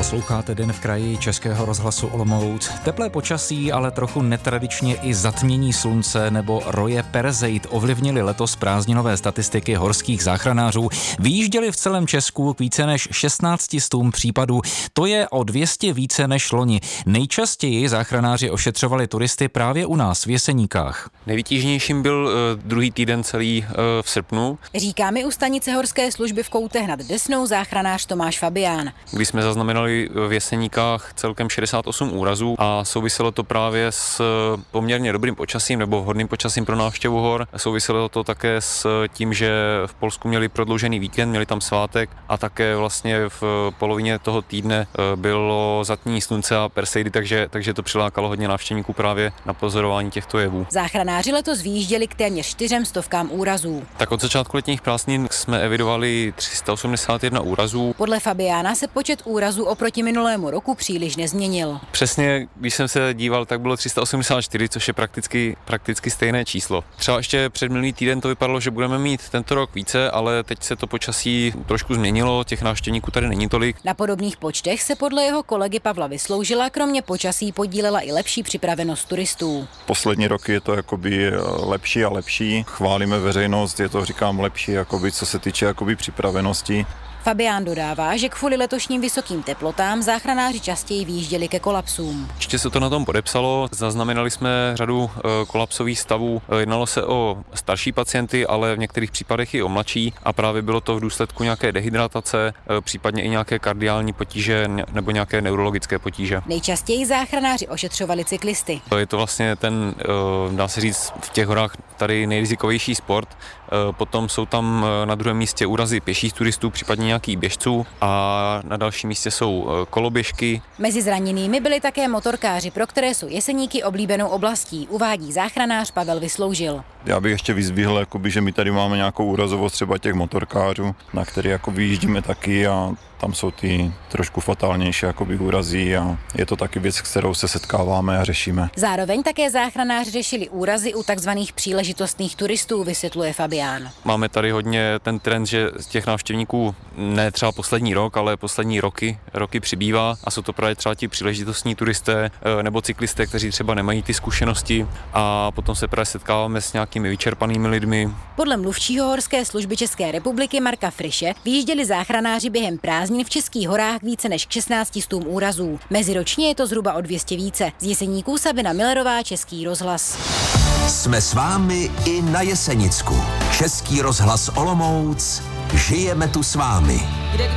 Posloucháte Den v kraji Českého rozhlasu Olomouc. Teplé počasí, ale trochu netradičně i zatmění slunce nebo roje perzeit ovlivnili letos prázdninové statistiky horských záchranářů. Vyjížděli v celém Česku k více než 16 případů. To je o 200 více než loni. Nejčastěji záchranáři ošetřovali turisty právě u nás v Jeseníkách. Nejvytíženějším byl druhý týden celý v srpnu. Říká mi u stanice horské služby v Koutech nad Desnou záchranář Tomáš Fabián. Kdy jsme zaznamenali v Jeseníkách celkem 68 úrazů a souviselo to právě s poměrně dobrým počasím nebo vhodným počasím pro návštěvu hor. Souviselo to také s tím, že v Polsku měli prodloužený víkend, měli tam svátek a také vlastně v polovině toho týdne bylo zatmění slunce a perseidy, takže to přilákalo hodně návštěvníků právě na pozorování těchto jevů. Záchranáři letos vyjížděli k téměř 400 úrazů. Tak od začátku letních prázdnin jsme evidovali 381 úrazů. Podle Fabiána se počet úrazů oproti minulému roku příliš nezměnil. Přesně, když jsem se díval, tak bylo 384, což je prakticky stejné číslo. Třeba ještě před minulý týden to vypadalo, že budeme mít tento rok více, ale teď se to počasí trošku změnilo, těch návštěvníků tady není tolik. Na podobných počtech se podle jeho kolegy Pavla Vysloužila kromě počasí podílela i lepší připravenost turistů. Poslední roky je to jakoby lepší a lepší. Chválíme veřejnost, je to říkám lepší, jakoby, co se týče jakoby připravenosti. Fabián dodává, že kvůli letošním vysokým teplotám záchranáři častěji vyjížděli ke kolapsům. Určitě se to na tom podepsalo, zaznamenali jsme řadu kolapsových stavů, jednalo se o starší pacienty, ale v některých případech i o mladší a právě bylo to v důsledku nějaké dehydratace, případně i nějaké kardiální potíže nebo nějaké neurologické potíže. Nejčastěji záchranáři ošetřovali cyklisty. Je to vlastně ten, dá se říct, v těch horách tady nejrizikovější sport. Potom jsou tam na druhém místě úrazy pěších turistů, případně nějakých běžců a na dalším místě jsou koloběžky. Mezi zraněnými byli také motorkáři, pro které jsou Jeseníky oblíbenou oblastí, uvádí záchranář Pavel Vysloužil. Já bych ještě vyzdvihl, jakoby, že my tady máme nějakou úrazovost třeba těch motorkářů, na který jako vyjíždíme taky a tam jsou ty trošku fatálnější jakoby úrazy a je to taky věc, s kterou se setkáváme a řešíme. Zároveň také záchranáři řešili úrazy u takzvaných příležitostných turistů, vysvětluje Fabián. Máme tady hodně ten trend, že z těch návštěvníků ne třeba poslední rok, ale poslední roky přibývá a jsou to právě třeba ti příležitostní turisté nebo cyklisté, kteří třeba nemají ty zkušenosti a potom se právě setkáváme s nějakými vyčerpanými lidmi. Podle mluvčího horské služby České republiky Marka Friše vyjížděli záchranáři během prázdnin v Českých horách více než k 16 úrazů. Meziročně je to zhruba o 200 více. Z Jeseníků Sabina Millerová, Český rozhlas. Jsme s vámi i na Jesenicku. Český rozhlas Olomouc. Žijeme tu s vámi.